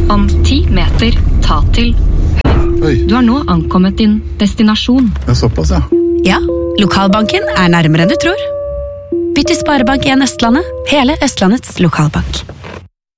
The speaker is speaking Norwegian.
Om 10 meter, ta til. Oi. Du har nå ankommet din destinasjon. Det såpass, ja. Ja, lokalbanken nærmere enn du tror. Bytt til Sparebank 1 Østlandet, hele Østlandets lokalbank.